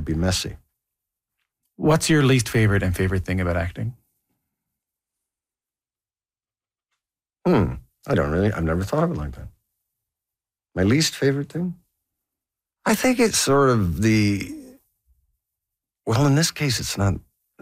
be messy. What's your least favorite and favorite thing about acting? I've never thought of it like that. My least favorite thing? I think it's sort of well, in this case, it's not